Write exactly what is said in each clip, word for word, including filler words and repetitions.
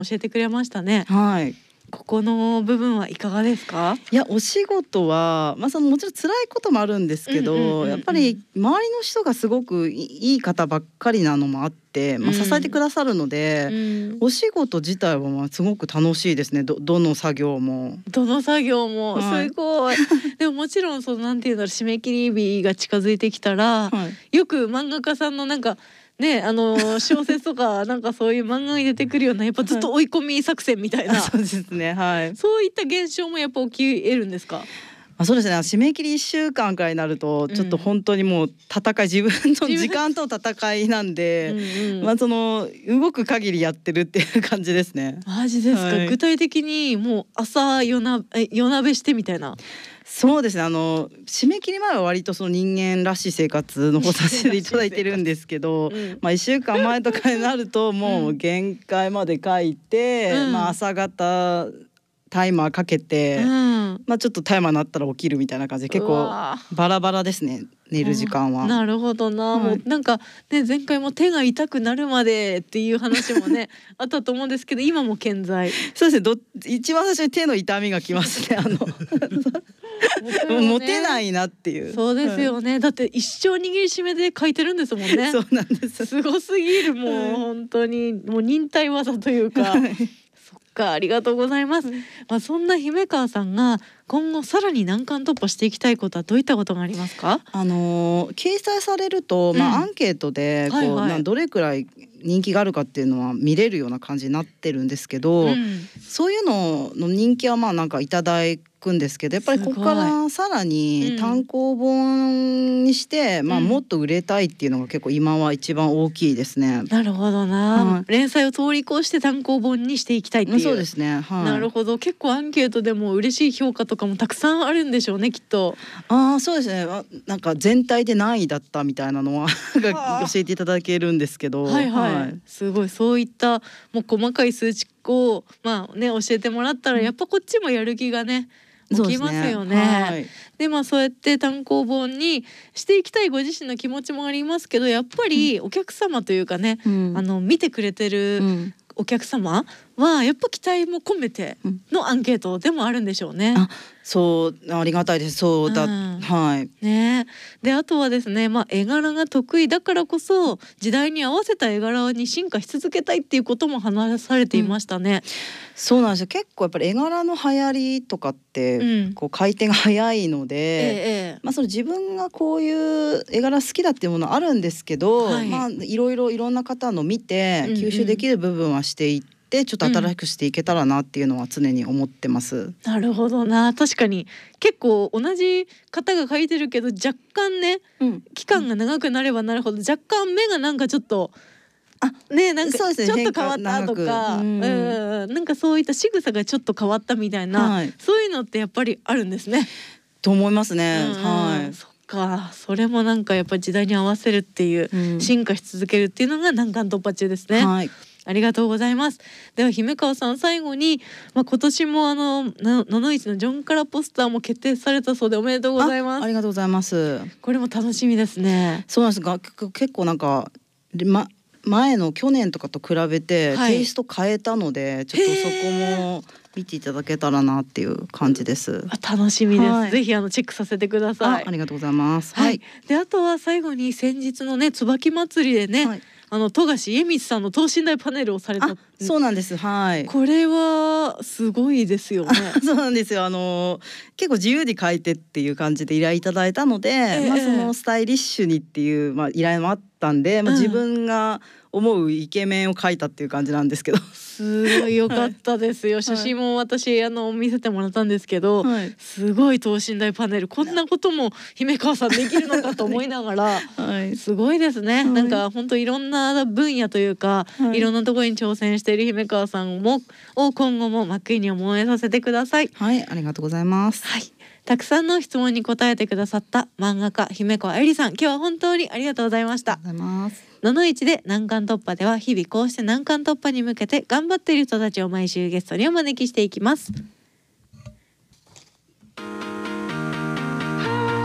教えてくれましたね。 はい。 ここの部分はいかがですか？ いやお仕事は、まあ、そのもちろん辛いこともあるんですけど、 うんうんうんうん、 やっぱり周りの人がすごくいい方ばっかりなのもあって、まあ、支えてくださるので、 うんうん、 お仕事自体はまあすごく楽しいですね。 ど, どの作業もどの作業もすごい、はい、でももちろんそのなんていうんだろう、締め切り日が近づいてきたら、はい、よく漫画家さんのなんかね、あの小説とかなんかそういう漫画に出てくるようなやっぱずっと追い込み作戦みたいな、はい、 そうですね、はい、 そういった現象もやっぱ起き得るんですか？ あ、そうですね、締め切りいっしゅうかんくらいになるとちょっと本当にもう戦い、自分の時間と戦いなんでうん、うん、まあその動く限りやってるっていう感じですね。 マジですか、はい、具体的にもう朝夜なえ夜鍋してみたいな。 そうですね、あの締め切り前は割とその人間らしい生活の方させていただいてるんですけど、うん、まあいっしゅうかんまえとかになるともう限界まで書いて、うん、まあ朝方タイマーかけて、うん、まあちょっとタイマー鳴ったら起きるみたいな感じで結構バラバラですね、寝る時間は。 なるほどな、はい、もうなんかね前回も手が痛くなるまでっていう話もねあったと思うんですけど今も健在。 そうですね、ど一番最初に手の痛みがきますね。あのね、持てないなっていう。 そうですよね、はい、だって一生握りしめで書いてるんですもんね。 そうなんです。 すごすぎる、もう、はい、本当にもう忍耐技というか、はい、そっか、ありがとうございます。まあ、そんな姫川さんが今後さらに難関突破していきたいことはどういったことがありますか？ あのー、掲載されると、まあ、アンケートでこう、はいはい、などれくらい人気があるかっていうのは見れるような感じになってるんですけど、うん、そういうのの人気はまあなんかいただくんですけど、やっぱりここからさらに単行本にして、うん、まあ、もっと売れたいっていうのが結構今は一番大きいですね。 なるほどな、はい、連載を通り越して単行本にしていきたいっていう。 そうですね、はい、 なるほど。結構アンケートでも嬉しい評価とかもたくさんあるんでしょうね、きっと。 ああ、そうですね、なんか全体で何位だったみたいなのは教えていただけるんですけど、 はいはい、はい、すごいそういったもう細かい数値をまあね教えてもらったらやっぱこっちもやる気がね起きますよね。で、はい、でまあそうやって単行本にしていきたいご自身の気持ちもありますけど、やっぱりお客様というかね、うん、あの見てくれてるお客様はやっぱ期待も込めてのアンケートでもあるんでしょうね。 あ、そうありがたいです。そうだ、うん、はいね。であとはですね、まあ、絵柄が得意だからこそ時代に合わせた絵柄に進化し続けたいっていうことも話されていましたね。うん、 そうなんですよ。結構やっぱり絵柄の流行りとかって、うん、こう回転が早いので、ええ、まあ、その自分がこういう絵柄好きだっていうものあるんですけど、はい、まあ、いろいろいろんな方の見て吸収できる部分はしていって、うんうん、でちょっと新しくしていけたらなっていうのは常に思ってます。うん、 なるほどな。確かに結構同じ方が描いてるけど若干ね、うん、期間が長くなればなるほど若干目がなんかちょっとあね、なんかちょっと変わったとか、うん、うん、なんかそういった仕草がちょっと変わったみたいな、はい、そういうのってやっぱりあるんですね。 と思いますね。うん、はい。 そっか、それもなんかやっぱり時代に合わせるっていう、うん、進化し続けるっていうのが難関突破中ですね。はい、ありがとうございます。では姫川さん、最後に、まあ、今年もあのののいちのジョンカラポスターも決定されたそうでおめでとうございます。 あ, ありがとうございます。 これも楽しみですね。 そうなんですが、結構なんか、ま、前の去年とかと比べてテイスト変えたので、はい、ちょっとそこも見ていただけたらなっていう感じです。 あ、楽しみです。はい、ぜひあのチェックさせてください。 あ, ありがとうございます。 はい、はい、であとは最後に先日のね椿祭りでね、はい、あの富樫家光さんの等身大パネルをされた。 そうなんです。はい。 これはすごいですよね。 そうなんですよ。あの結構自由に描いてっていう感じで依頼いただいたので、えー、まあそのスタイリッシュにっていう、まあ、依頼もあったんで、まあ、自分が思うイケメンを描いたっていう感じなんですけど、 すごい良かったですよ。はい、写真も私あの見せてもらったんですけど、はい、すごい等身大パネル、こんなことも姫川さんできるのかと思いながら、はい、すごいですね。はい、なんか本当いろんな分野というか、はい、いろんなところに挑戦している姫川さんもを今後も真っ赤に燃えさせてください。 はい、ありがとうございます。 はい、たくさんの質問に答えてくださった漫画家姫川えりさん、今日は本当にありがとうございました。 ありがとうございます。 ののいちで難関突破では日々こうして難関突破に向けて頑張っている人たちを毎週ゲストにお招きしていきます。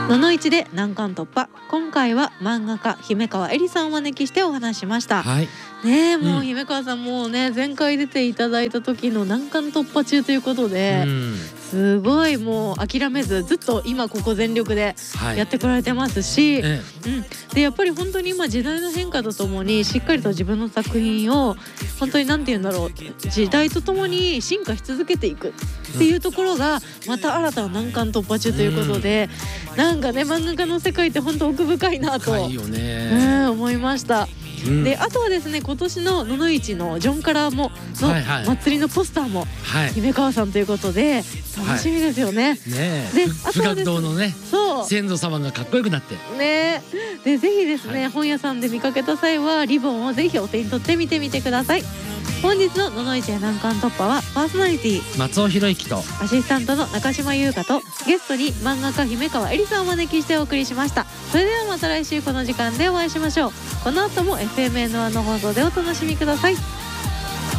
ののいちで難関突破。今回は漫画家姫川絵里さんをお招きしてお話しました。 はいねえ、もう姫川さんもうね、前回出ていただいた時の難関突破中ということで、うん、すごいもう諦めずずっと今ここ全力でやってこられてますし、はい、うん、でやっぱり本当に今時代の変化とともにしっかりと自分の作品を本当に何て言うんだろう、時代とともに進化し続けていくっていうところがまた新たな難関突破中ということで、うん、なんかね漫画家の世界って本当奥深いなと深いよね、うん、思いました。うん、であとはですね、今年のののいちのジョンカラーもの祭りのポスターも姫川さんということで楽しみですよね。はい、ねであとはですね、学堂のね、そう先祖様がかっこよくなってね、でぜひですね、はい、本屋さんで見かけた際はリボンをぜひお手に取って見てみてください。本日のののいち難関突破はパーソナリティ松尾博之とアシスタントの中島優香とゲストに漫画家姫川絵里さんをお招きしてお送りしました。それではまた来週この時間でお会いしましょう。この後も エフエムエヌワン の放送でお楽しみください。